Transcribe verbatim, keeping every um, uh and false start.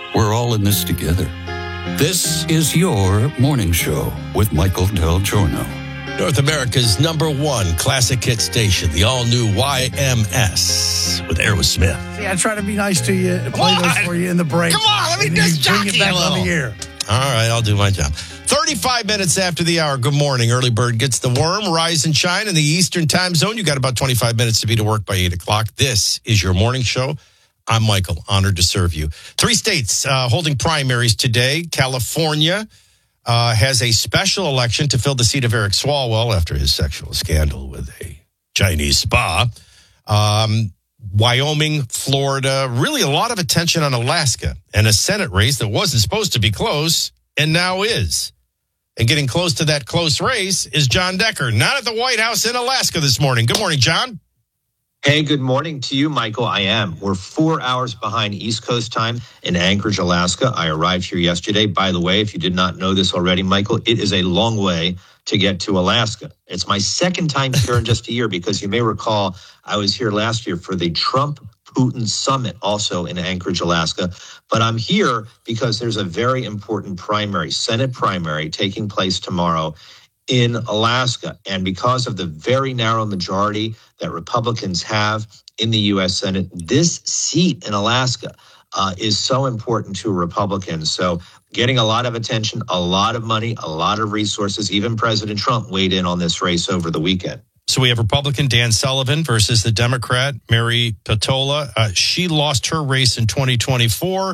We're all in this together. This is your morning show with Michael Del Giorno. North America's number one classic hit station, the all-new Y M S with Aerosmith. See, I try to be nice to you and play those for you in the break. Come on, let me just bring it back on the air. All right, I'll do my job. thirty-five minutes after the hour. Good morning. Early bird gets the worm. Rise and shine in the Eastern time zone. You got about twenty-five minutes to be to work by eight o'clock. This is your morning show. I'm Michael, honored to serve you. Three states uh, holding primaries today. California uh, has a special election to fill the seat of Eric Swalwell after his sexual scandal with a Chinese spa. Um, Wyoming, Florida, really a lot of attention on Alaska and a Senate race that wasn't supposed to be close and now is. And getting close to that close race is John Decker, not at the White House in Alaska this morning. Good morning, John. Hey, good morning to you, Michael. I am. We're four hours behind East Coast time in Anchorage, Alaska. I arrived here yesterday. By the way, if you did not know this already, Michael, it is a long way to get to Alaska. It's my second time here in just a year because you may recall I was here last year for the Trump-Putin summit, also in Anchorage, Alaska. But I'm here because there's a very important primary, Senate primary, taking place tomorrow in Alaska. And because of the very narrow majority that Republicans have in the U S Senate, this seat in Alaska uh, is so important to Republicans. So getting a lot of attention, a lot of money, a lot of resources. Even President Trump weighed in on this race over the weekend. So we have Republican Dan Sullivan versus the Democrat Mary Patola. Uh, she lost her race in twenty twenty-four.